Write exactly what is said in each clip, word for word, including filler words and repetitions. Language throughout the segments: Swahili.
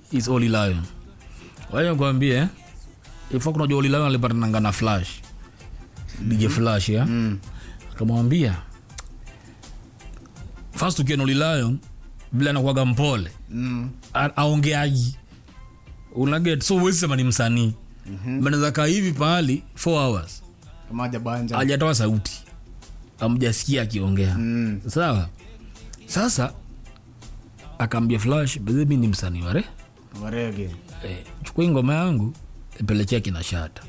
is Oli Lion. Wao kwambie eh? Ifo kuna Oli Lion alipata nanga na Flash. Mm-hmm. D J Flash ya. Mm. Akamwambia first ukiona Oli Lion bila anakuwa mpole. Mm. Aongeaji. Unaget so wewe sema ni msanii. Mhm. Banaweza kaa hivi pahali four hours. Kama hajabanja. Hajatoa sauti. Amjasikia akiongea. Mm. Sawa? Sasa akaambia Flash, "Bebe mimi ni msanii wale." Warege. Eh, chukua ngoma yangu, ipelekea kina Shata.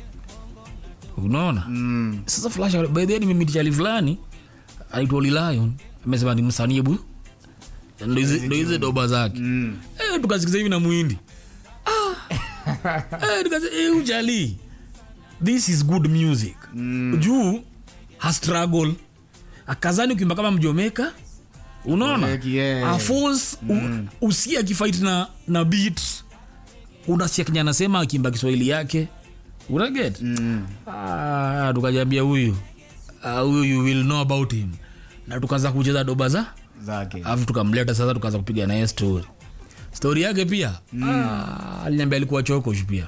Unaona? Mm. Sasa Flash bebe ni mimi tichali fulani, aitwa Oli Lion, amesema ni msanii hebu. Ndio hizo ndio hizo doba zake. Mm. Eh, tukasikiza hivi na Muhindi. Ah. Eh, tukasikiza eh ujali. This is good music. Mm. Juu ha struggle. Akazani ukimba kama Mjomeka. Unaona? Yeah. A force mm. usia kifight na na beat. Unasikia Kenya anasema akimba Kiswahili yake. Una get? Mm. Ah, tukajambia huyu. Ah, huyu you will know about him. Na tukaanza kucheza doba za zake. Alafu tukamleta sasa tukaanza kupiga naye story. Story yake pia. Mm. Ah, aliniambia alikuwa choko pia.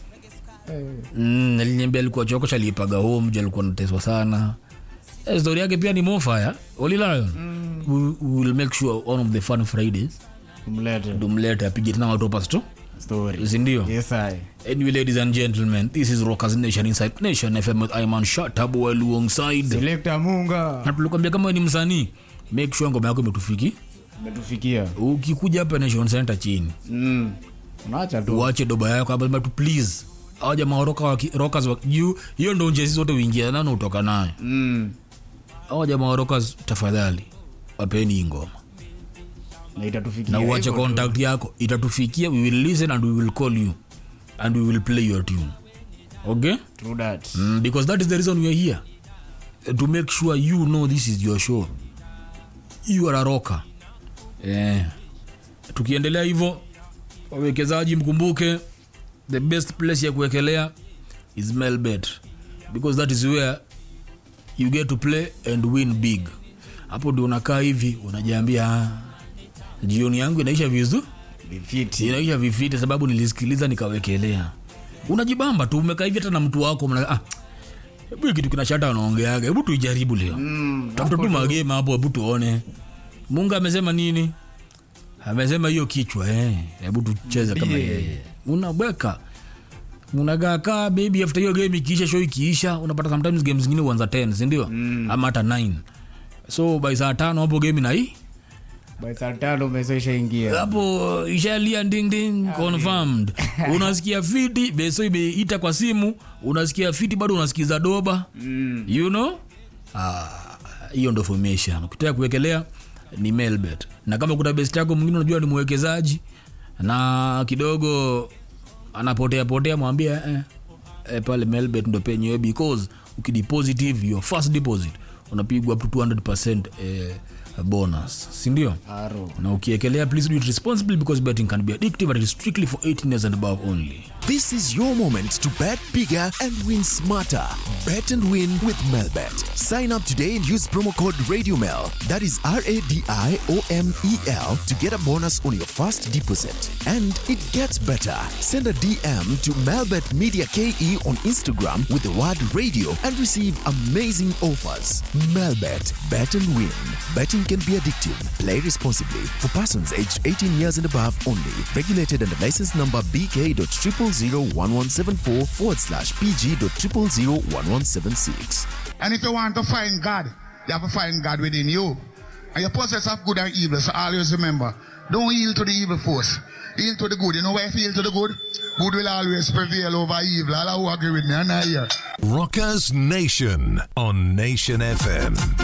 Mm, aliniambia alikuwa choko alipaga home, je alikuwa anateswa sana. Eh, story yake pia ni mofire. Oli Lion. Mm. We, we will make sure one of the fun Fridays Dumlete. Dumlete apige tena watu pasto story. Sindio? Yes I. Anyway, ladies and gentlemen, this is Rockers Nation inside Nation F M with Iman Shatabu alongside Selector Munga. Na tulikwambia kama ni msanii, make sure ngoma yako imetufiki. Imetufikia. Ukikuja hapa Nation Center chini. Mm. Unaacha tu. Uache doba yako hapa tu please. Hao jamaa roka Rockers wa you, hiyo ndio njezi zote uingia nani utoka nayo. Mm. Hao jamaa Rockers tafadhali wapeni ngoma. Na itatufikia. Na uache contact yako, itatufikia, we will listen and we will call you and we will play your tune. Okay? True that. Mm, because that is the reason we are here. Uh, to make sure you know this is your show. You are a rocker. Eh. Tukiendelea hivyo, wawekezaji mkumbuke the best place ya kuwekelea is Melbet, because that is where you get to play and win big. Hapo ndio unakaa hivi unajiambia jioni yangu inaisha vizuri, vifiti. Inaisha vifiti sababu nilisikiliza nikawekelea. Unajibamba tu umekaa hivi hata na mtu wako mna ah. Hebu kitu kina Shata anaongeaga, hebu tuijaribu leo. Mm, tafuta tu magema hapo hebu tuone. Mungu amesema nini? Amesema hiyo kichwa eh. Hebu tucheze kama yeye. Unabweka. Unagaa baby after hiyo game ikiisha show ikiisha unapata sometimes games zingine huanza ten, si ndio? Mm. Ama hata nine. So by saa tano hapo game na hii by saa tano umeshaisha ingia. Hapo ishalia ding ding confirmed. Unasikia fiti beso imeita kwa simu, unasikia fiti bado unasikiza doba. Mm. You know? Ah, hiyo ndio formation. Ukitaka kuwekelea ni Melbet. Na kama kuna best yako mwingine unajua ni mwekezaji na kidogo anapotea potea mwambie eh, eh pale Melbet ndo penye, because ukidepositive your first deposit unapigwa up to two hundred percent eh, bonus, si ndio? Na ukiekelea please do it responsibly because betting can be addictive and it is strictly for eighteen years and above only. This is your moment to bet bigger and win smarter. Bet and win with Melbet. Sign up today and use promo code RadioMel. That is R A D I O M E L to get a bonus on your first deposit. And it gets better. Send a D M to Melbet Media K E on Instagram with the word radio and receive amazing offers. Melbet. Bet and win. Betting can be addictive. Play responsibly. For persons aged eighteen years and above only. Regulated under license number B K dot triple zero one one seven four forward slash P G dot triple zero one one seven six. And if you want to find God, you have to find God within you. And you possess of good and evil. So always remember, don't yield to the evil force. Yield to the good. You know why if you yield to the good? Good will always prevail over evil. All who agree with me, and I hear. Rockers Nation on Nation F M.